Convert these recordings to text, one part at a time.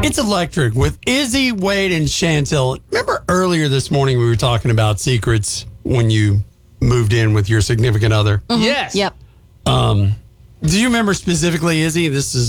It's electric with Izzy, Wade, and Chantel. Remember earlier this morning we were talking about secrets when you moved in with your significant other? Mm-hmm. Yes. Yep. Do you remember specifically, Izzy?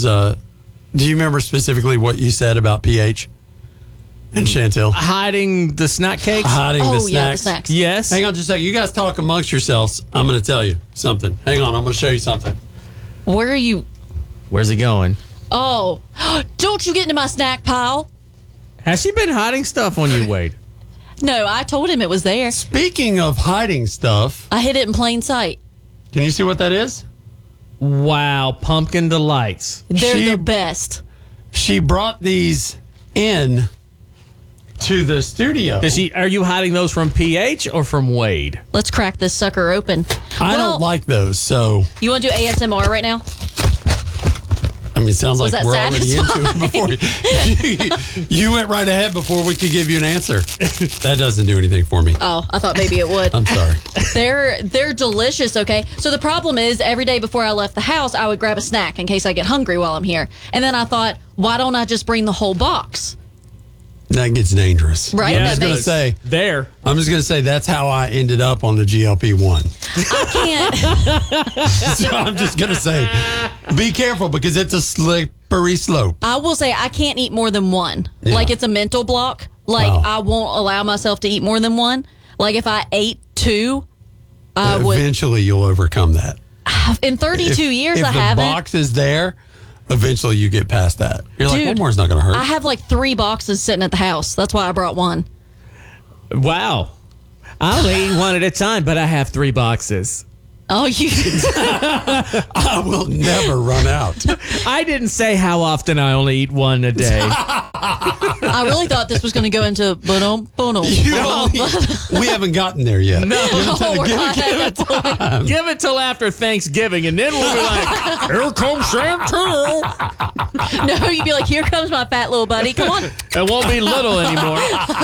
Do you remember specifically what you said about PH and Chantel? Hiding the snack cakes? Hiding the snacks. Yeah, the snacks. Yes. Hang on just a second. You guys talk amongst yourselves. I'm going to tell you something. Hang on. I'm going to show you something. Where are you? Where's he going? Oh, don't you get into my snack pile. Has she been hiding stuff on you, Wade? No, I told him it was there. Speaking of hiding stuff, I hid it in plain sight. can you see what that is? Wow, pumpkin delights. They're the best. She brought these in to the studio. Are you hiding those from PH or from Wade? Let's crack this sucker open. I don't like those, so You want to do ASMR right now? I mean, it sounds like that we're already into it satisfying? before you went right ahead before we could give you an answer. That doesn't do anything for me. Oh, I thought maybe it would. I'm sorry. They're delicious, okay? So the problem is every day before I left the house, I would grab a snack in case I get hungry while I'm here. And then I thought, why don't I just bring the whole box? That gets dangerous. Right? I'm That just going to makes- say, There. that's how I ended up on the GLP-1. I can't. So I'm just going to say, be careful because it's a slippery slope. I will say I can't eat more than one. Yeah. Like it's a mental block. Like Wow. I won't allow myself to eat more than one. Like if I ate two, I would. Eventually, you'll overcome that. In 32 years, if I the haven't. box is there, eventually you get past that. You're like, Dude, one more's not going to hurt. I have like 3 boxes sitting at the house. That's why I brought one. Wow. I only eat one at a time, but I have 3 boxes. Oh, you. I will never run out. I didn't say how often I only eat one a day. I really thought this was going to go into boom. We haven't gotten there yet. No. Oh, we're not at that point. Give it till after Thanksgiving, and then we'll be like, here comes Chantel. No, you'd be like, here comes my fat little buddy. Come on. It won't be little anymore.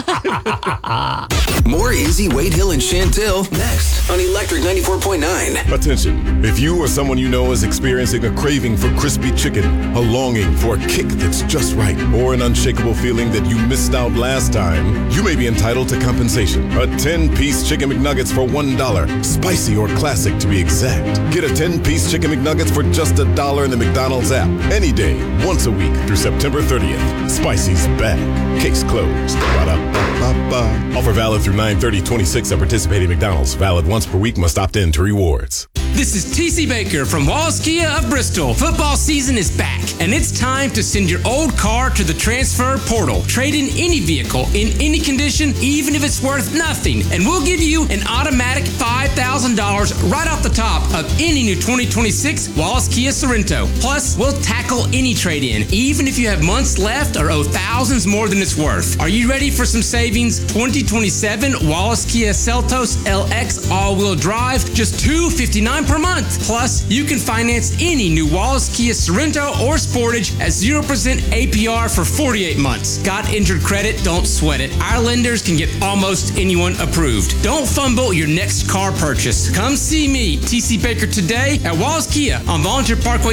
More Izzy, Wade Hill, and Chantel next on Electric 94.9. Attention. If you or someone you know is experiencing a craving for crispy chicken, a longing for a kick that's just right, or an unshakable feeling that you missed out last time, you may be entitled to compensation. A 10-piece Chicken McNuggets for $1. Spicy or classic to be exact. Get a 10-piece Chicken McNuggets for just $1 in the McDonald's app. Any day, once a week through September 30th. Spicy's back. Case closed. Ba-da-ba-ba-ba. Offer valid through 9/30/26 at participating McDonald's. Valid once per week. Must opt in to rewards. This is TC Baker from Wallace Kia of Bristol. Football season is back, and it's time to send your old car to the transfer portal. Trade in any vehicle in any condition, even if it's worth nothing, and we'll give you an automatic $5,000 right off the top of any new 2026 Wallace Kia Sorento. Plus, we'll tackle any trade-in, even if you have months left or owe thousands more than it's worth. Are you ready for some savings? 2027 Wallace Kia Seltos LX all-wheel drive, just $259 per month. Plus, you can finance any new Wallace Kia Sorento or Sportage at 0% APR for 48 months. Got injured credit? Don't sweat it. Our lenders can get almost anyone approved. Don't fumble your next car purchase. Come see me, TC Baker, today at Wallace Kia on Volunteer Parkway